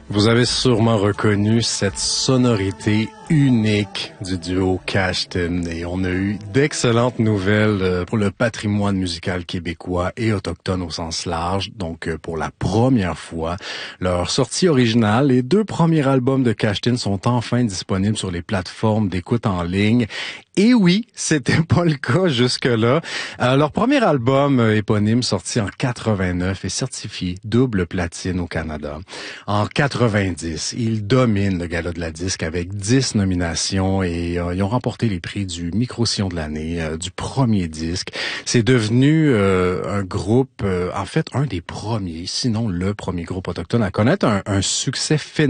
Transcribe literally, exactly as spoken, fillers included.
Vous avez sûrement reconnu cette sonorité unique du duo Cashtin et on a eu d'excellentes nouvelles pour le patrimoine musical québécois et autochtone au sens large. Donc, pour la première fois, leur sortie originale, les deux premiers albums de Cashtin sont enfin disponibles sur les plateformes d'écoute en ligne. Et oui, c'était pas le cas jusque-là. Euh, leur premier album euh, éponyme, sorti en quatre-vingt-neuf, est certifié double platine au Canada. En quatre-vingt-dix, ils dominent le gala de la disque avec dix nominations et euh, ils ont remporté les prix du Micro-Sillon de l'année, euh, du premier disque. C'est devenu euh, un groupe, euh, en fait, un des premiers, sinon le premier groupe autochtone à connaître un, un succès phénoménal